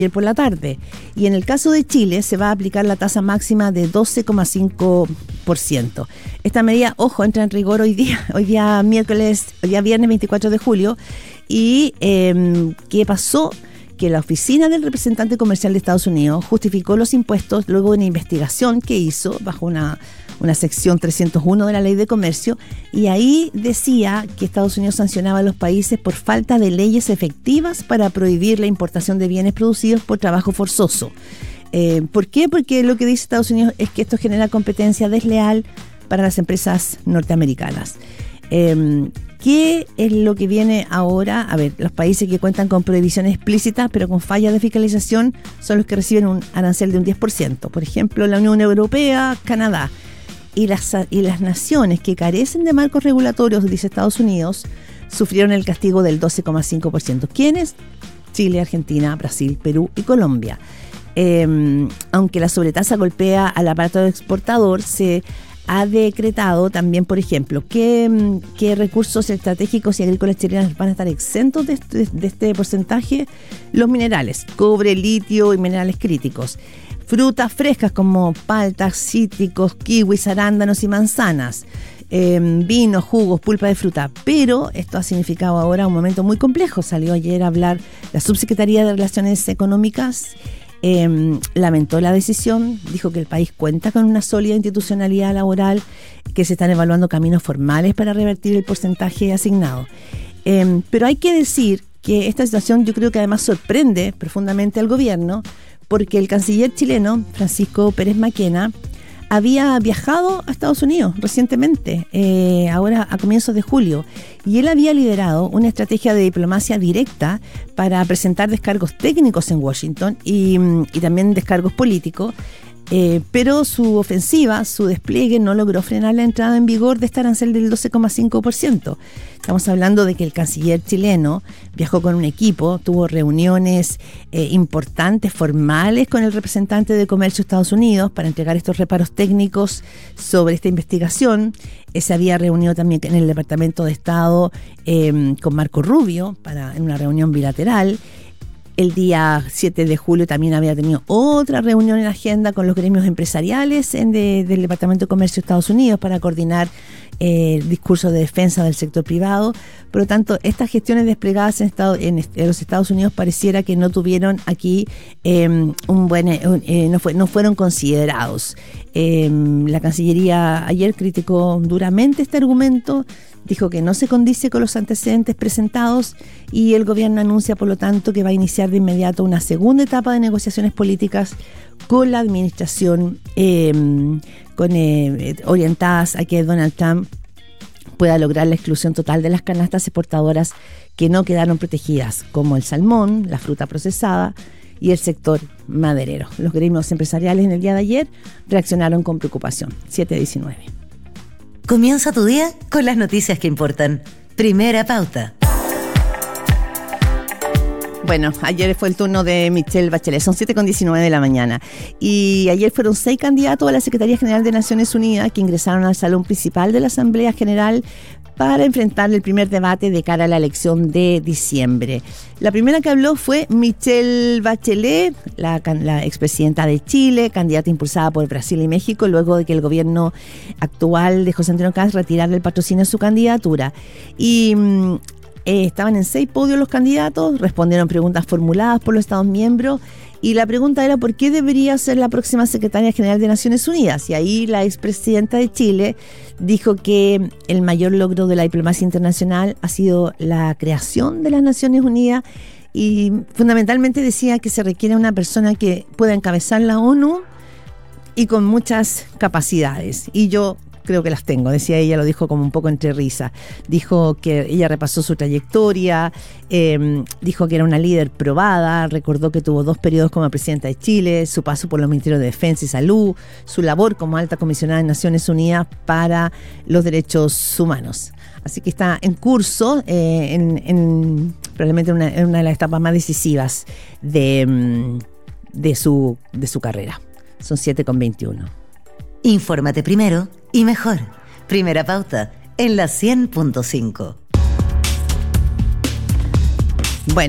ayer por la tarde. Y en el caso de Chile se va a aplicar la tasa máxima de 12,5%. Esta medida, ojo, entra en rigor hoy día viernes 24 de julio. ¿Y qué pasó? Que la oficina del representante comercial de Estados Unidos justificó los impuestos luego de una investigación que hizo bajo una sección 301 de la Ley de Comercio, y ahí decía que Estados Unidos sancionaba a los países por falta de leyes efectivas para prohibir la importación de bienes producidos por trabajo forzoso. ¿Por qué? Porque lo que dice Estados Unidos es que esto genera competencia desleal para las empresas norteamericanas. ¿Qué es lo que viene ahora? A ver, los países que cuentan con prohibiciones explícitas pero con fallas de fiscalización son los que reciben un arancel de un 10%. Por ejemplo, la Unión Europea, Canadá. Y las naciones que carecen de marcos regulatorios, dice Estados Unidos, sufrieron el castigo del 12,5%. ¿Quiénes? Chile, Argentina, Brasil, Perú y Colombia. Aunque la sobretasa golpea al aparato exportador, se ha decretado también, por ejemplo, que recursos estratégicos y agrícolas chilenos van a estar exentos de este porcentaje. Los minerales, cobre, litio y minerales críticos. Frutas frescas como paltas, cítricos, kiwis, arándanos y manzanas. Vinos, jugos, pulpa de fruta. Pero esto ha significado ahora un momento muy complejo. Salió ayer a hablar la Subsecretaría de Relaciones Económicas. Lamentó la decisión, dijo que el país cuenta con una sólida institucionalidad laboral, que se están evaluando caminos formales para revertir el porcentaje asignado. Pero hay que decir que esta situación yo creo que además sorprende profundamente al gobierno, porque el canciller chileno, Francisco Pérez Maquena, había viajado a Estados Unidos recientemente, ahora a comienzos de julio, y él había liderado una estrategia de diplomacia directa para presentar descargos técnicos en Washington y también descargos políticos, pero su ofensiva, su despliegue no logró frenar la entrada en vigor de este arancel del 12,5%. Estamos hablando de que el canciller chileno viajó con un equipo, tuvo reuniones importantes, formales, con el representante de Comercio de Estados Unidos para entregar estos reparos técnicos sobre esta investigación. Se había reunido también en el Departamento de Estado con Marco Rubio en una reunión bilateral. El día 7 de julio también había tenido otra reunión en agenda con los gremios empresariales del Departamento de Comercio de Estados Unidos para coordinar el discurso de defensa del sector privado. Por lo tanto, estas gestiones desplegadas en los Estados Unidos pareciera que no tuvieron aquí no fueron considerados. La Cancillería ayer criticó duramente este argumento, dijo que no se condice con los antecedentes presentados, y el gobierno anuncia, por lo tanto, que va a iniciar de inmediato una segunda etapa de negociaciones políticas con la administración orientadas a que Donald Trump pueda lograr la exclusión total de las canastas exportadoras que no quedaron protegidas, como el salmón, la fruta procesada y el sector maderero. Los gremios empresariales en el día de ayer reaccionaron con preocupación. 7:19. Comienza tu día con las noticias que importan. Primera pauta. Bueno, ayer fue el turno de Michelle Bachelet, son 7:19 de la mañana. Y ayer fueron 6 candidatos a la Secretaría General de Naciones Unidas que ingresaron al salón principal de la Asamblea General para enfrentar el primer debate de cara a la elección de diciembre. La primera que habló fue Michelle Bachelet, la expresidenta de Chile, candidata impulsada por Brasil y México, luego de que el gobierno actual de José Antonio Kast retirara el patrocinio de su candidatura. Y estaban en 6 podios los candidatos, respondieron preguntas formuladas por los Estados miembros, y la pregunta era ¿por qué debería ser la próxima secretaria general de Naciones Unidas? Y ahí la expresidenta de Chile dijo que el mayor logro de la diplomacia internacional ha sido la creación de las Naciones Unidas, y fundamentalmente decía que se requiere una persona que pueda encabezar la ONU y con muchas capacidades. Y yo creo que las tengo, decía ella, lo dijo como un poco entre risas. Dijo que ella repasó su trayectoria, dijo que era una líder probada, recordó que tuvo 2 periodos como presidenta de Chile, su paso por los Ministerios de Defensa y Salud, su labor como alta comisionada de Naciones Unidas para los Derechos Humanos. Así que está en curso, probablemente en una de las etapas más decisivas de su carrera. Son 7:21. Infórmate primero y mejor. Primera pauta en la 100.5. Bueno,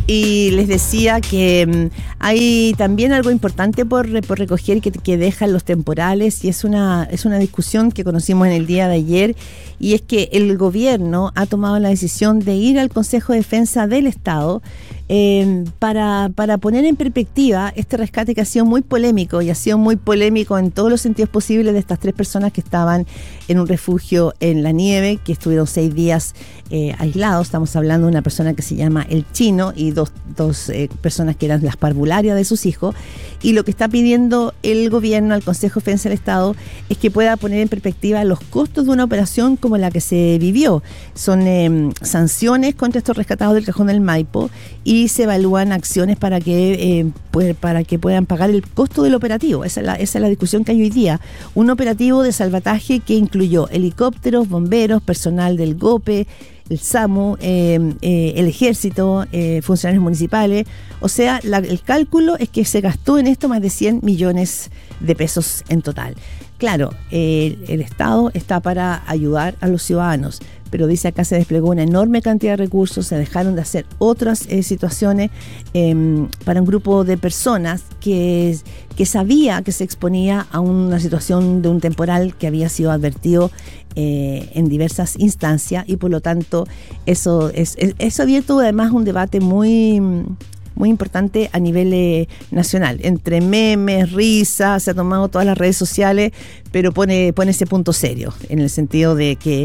Y les decía que hay también algo importante por recoger que dejan los temporales, y es una discusión que conocimos en el día de ayer, y es que el gobierno ha tomado la decisión de ir al Consejo de Defensa del Estado para poner en perspectiva este rescate que ha sido muy polémico, y ha sido muy polémico en todos los sentidos posibles, de estas 3 personas que estaban en un refugio en la nieve, que estuvieron 6 días aislados. Estamos hablando de una persona que se llama El Chino y dos personas que eran las parvularias de sus hijos. Y lo que está pidiendo el gobierno al Consejo de Defensa del Estado es que pueda poner en perspectiva los costos de una operación como la que se vivió. Son sanciones contra estos rescatados del Cajón del Maipo, y se evalúan acciones para que puedan pagar el costo del operativo. Esa es la discusión que hay hoy día. Un operativo de salvataje que incluyó helicópteros, bomberos, personal del GOPE, el SAMU, el ejército, funcionarios municipales. O sea, el cálculo es que se gastó en esto más de 100 millones de pesos en total. Claro, el Estado está para ayudar a los ciudadanos, pero dice acá se desplegó una enorme cantidad de recursos, se dejaron de hacer otras situaciones para un grupo de personas que sabía que se exponía a una situación de un temporal que había sido advertido en diversas instancias, y por lo tanto eso ha abierto además un debate muy importante a nivel nacional, entre memes, risas. Se ha tomado todas las redes sociales, pero pone ese punto serio, en el sentido de que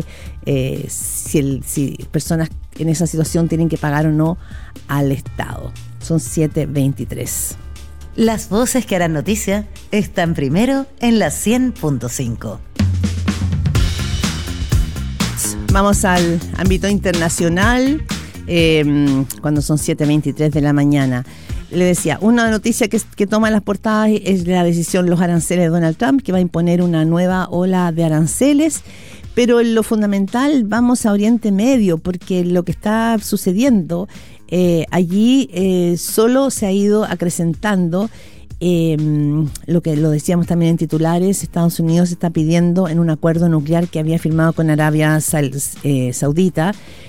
si personas en esa situación tienen que pagar o no al Estado. Son 7:23. Las voces que harán noticia están primero en la 100.5. Vamos al ámbito internacional. Cuando son 7:23 de la mañana. Le decía, una noticia que toma las portadas es la decisión, los aranceles de Donald Trump, que va a imponer una nueva ola de aranceles. Pero en lo fundamental vamos a Oriente Medio, porque lo que está sucediendo allí solo se ha ido acrecentando. Lo decíamos también en titulares, Estados Unidos está pidiendo en un acuerdo nuclear que había firmado con Arabia Saudita,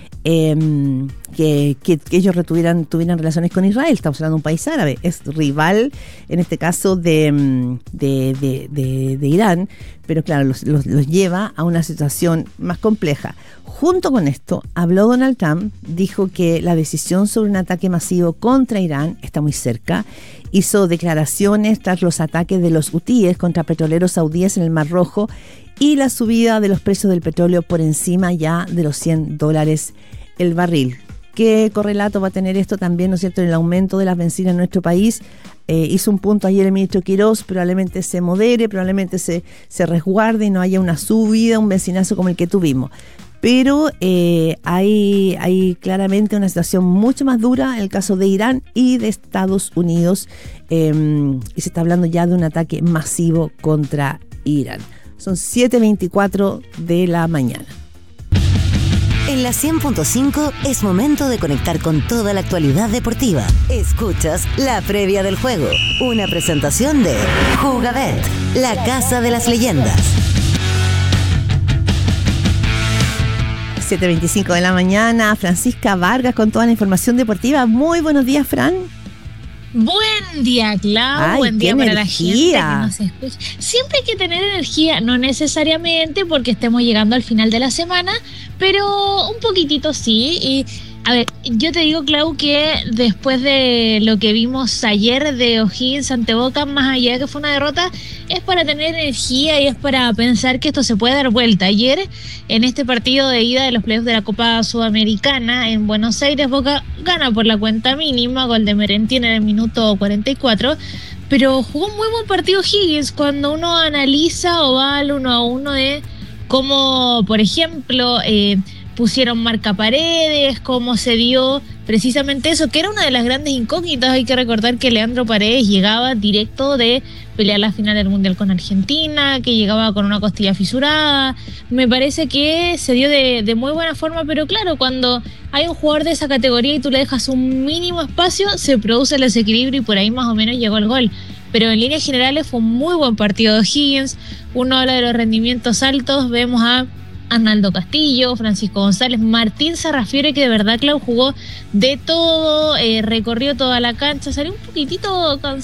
que ellos tuvieran relaciones con Israel. Estamos hablando de un país árabe, es rival en este caso de Irán, pero claro, los lleva a una situación más compleja. Junto con esto, habló Donald Trump, dijo que la decisión sobre un ataque masivo contra Irán está muy cerca. Hizo declaraciones tras los ataques de los hutíes contra petroleros saudíes en el Mar Rojo y la subida de los precios del petróleo por encima ya de los $100 el barril. ¿Qué correlato va a tener esto también, no es cierto, en el aumento de las bencinas en nuestro país? Hizo un punto ayer el ministro Quirós, probablemente se modere, probablemente se resguarde y no haya una subida, un bencinazo como el que tuvimos. Pero hay claramente una situación mucho más dura en el caso de Irán y de Estados Unidos, y se está hablando ya de un ataque masivo contra Irán. Son 7:24 de la mañana. En la 100.5 es momento de conectar con toda la actualidad deportiva. Escuchas la previa del juego, una presentación de Jugabet, la casa de las leyendas. 7:25 de la mañana, Francisca Vargas con toda la información deportiva. Muy buenos días, Fran. Buen día, Clau. Ay, buen día para energía. la gente que nos escucha. Siempre hay que tener energía, no necesariamente porque estemos llegando al final de la semana, pero un poquitito sí. Y a ver, yo te digo, Clau, que después de lo que vimos ayer de O'Higgins ante Boca, más allá de que fue una derrota, es para tener energía y es para pensar que esto se puede dar vuelta. Ayer, en este partido de ida de los playoffs de la Copa Sudamericana en Buenos Aires, Boca gana por la cuenta mínima, gol de Merentiel en el minuto 44, pero jugó un muy buen partido O'Higgins cuando uno analiza o va al 1-1 de cómo, por ejemplo, pusieron marca Paredes, cómo se dio precisamente eso, que era una de las grandes incógnitas. Hay que recordar que Leandro Paredes llegaba directo de pelear la final del Mundial con Argentina, que llegaba con una costilla fisurada. Me parece que se dio de muy buena forma, pero claro, cuando hay un jugador de esa categoría y tú le dejas un mínimo espacio, se produce el desequilibrio y por ahí más o menos llegó el gol. Pero en líneas generales fue un muy buen partido de O'Higgins. Uno habla de los rendimientos altos, vemos a Arnaldo Castillo, Francisco González, Martín Sarrafiore, que de verdad, Clau, jugó de todo, recorrió toda la cancha, salió un poquitito cansado